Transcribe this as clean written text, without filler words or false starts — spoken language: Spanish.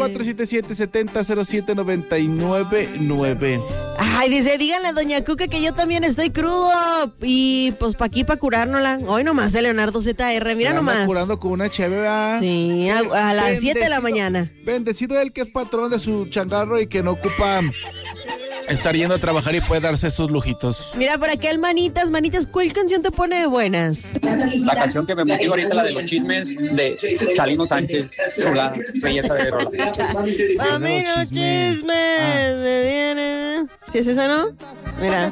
477-7007-999. Ay, dice, díganle a doña Cuca que yo también estoy crudo. Y pues pa' aquí, pa' curárnosla. Hoy nomás de Leonardo ZR, mira nomás. Curando con una cheve, ¿verdad? Sí, a las 7 de la mañana. Bendecido él que es patrón de su changarro y que no ocupa estar yendo a trabajar y puede darse sus lujitos. Mira, por aquí el Manitas, ¿cuál canción te pone de buenas? La canción que me motiva ahorita, la de los chismes de Chalino Sánchez, chulada, belleza de rola. A mí los chismes me vienen. ¿Sí es esa, no? Mira.